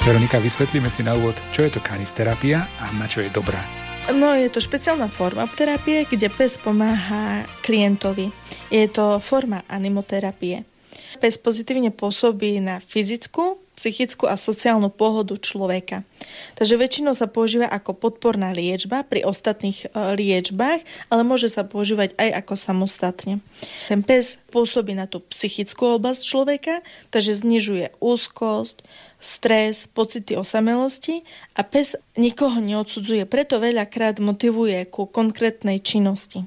Veronika, vysvetlíme si na úvod, čo je to kanisterapia a na čo je dobrá. No, je to špeciálna forma terapie, kde pes pomáha klientovi. Je to forma animoterapie. Pes pozitívne pôsobí na fyzickú, psychickú a sociálnu pohodu človeka. Takže väčšinou sa používa ako podporná liečba pri ostatných liečbách, ale môže sa používať aj ako samostatne. Ten pes pôsobí na tú psychickú oblasť človeka, takže znižuje úzkosť, stres, pocity osamelosti a pes nikoho neodsudzuje, preto veľakrát motivuje ku konkrétnej činnosti.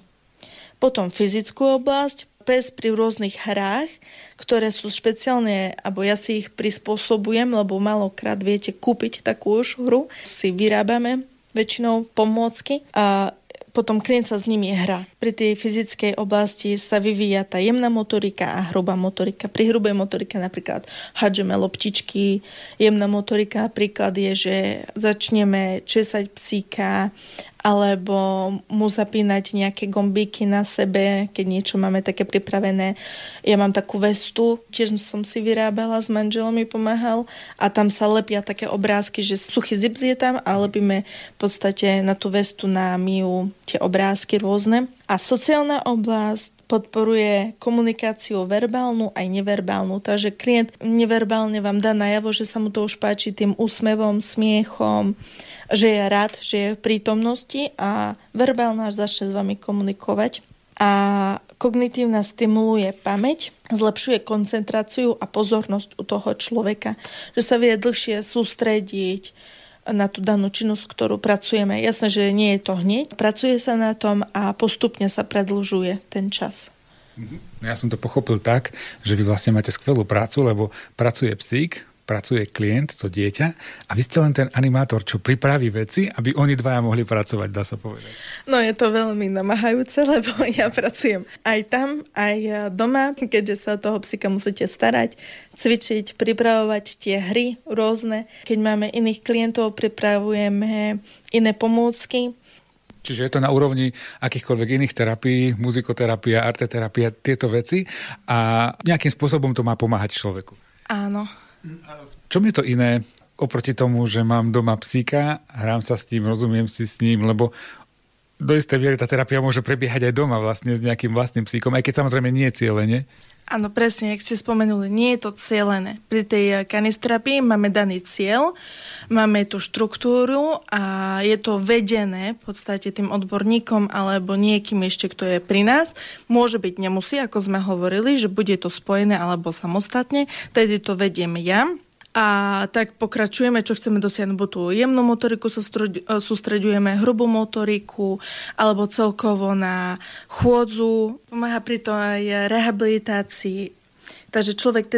Potom fyzickú oblasť, pes pri rôznych hrách, ktoré sú špeciálne, alebo ja si ich prispôsobujem, lebo málokrát viete kúpiť takú už hru, si vyrábame väčšinou pomôcky a potom klient sa s nimi hrá. Pri tej fyzickej oblasti sa vyvíja tá jemná motorika a hrubá motorika. Pri hrubej motorike napríklad hádžeme loptičky. Jemná motorika napríklad je, že začneme česať psíka alebo mu zapínať nejaké gombíky na sebe, keď niečo máme také pripravené. Ja mám takú vestu, tiež som si vyrábala, s manželom mi pomáhal a tam sa lepia také obrázky, že suchý zips je tam a lepíme v podstate na tú vestu na miu tie obrázky rôzne. A sociálna oblasť podporuje komunikáciu verbálnu aj neverbálnu. Takže klient neverbálne vám dá najavo, že sa mu to už páči tým úsmevom, smiechom, že je rád, že je v prítomnosti a verbálna až začne s vami komunikovať. A kognitívna stimuluje pamäť, zlepšuje koncentráciu a pozornosť u toho človeka, že sa vie dlhšie sústrediť na tú danú činnosť, ktorú pracujeme. Jasné, že nie je to hneď. Pracuje sa na tom a postupne sa predĺžuje ten čas. Ja som to pochopil tak, že vy vlastne máte skvelú prácu, lebo pracuje psík, pracuje klient, to dieťa a vy ste len ten animátor, čo pripraví veci, aby oni dvaja mohli pracovať, dá sa povedať. No je to veľmi namáhajúce, lebo ja pracujem aj tam, aj doma, keďže sa o toho psíka musíte starať, cvičiť, pripravovať tie hry rôzne. Keď máme iných klientov, pripravujeme iné pomôcky. Čiže je to na úrovni akýchkoľvek iných terapií, muzikoterapia, arteterapia, tieto veci a nejakým spôsobom to má pomáhať človeku. Áno. V čom je to iné oproti tomu, že mám doma psíka, hrám sa s tým, rozumiem si s ním, lebo do istej miery tá terapia môže prebiehať aj doma vlastne s nejakým vlastným psíkom, aj keď samozrejme nie je cieľene. Áno, presne, jak ste spomenuli, nie je to cielené. Pri tej kanisterapii máme daný cieľ, máme tú štruktúru a je to vedené v podstate tým odborníkom alebo niekým ešte, kto je pri nás. Môže byť, nemusí, ako sme hovorili, že bude to spojené alebo samostatne, tedy to vediem ja. A tak pokračujeme, čo chceme dosiahnuť, bo tú jemnú motoriku sa sústreďujeme, hrubú motoriku, alebo celkovo na chôdzu. Pomáha pri tom aj rehabilitácii. Takže človek